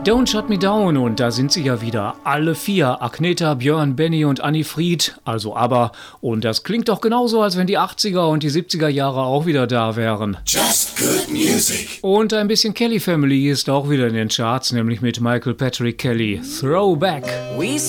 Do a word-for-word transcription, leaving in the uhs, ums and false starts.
Don't Shut Me Down, und da sind sie ja wieder. Alle vier. Agneta, Björn, Benny und Anni Fried, also ABBA. Und das klingt doch genauso, als wenn die achtziger und die siebziger Jahre auch wieder da wären. Just good music. Und ein bisschen Kelly Family ist auch wieder in den Charts, nämlich mit Michael Patrick Kelly. Throwback. We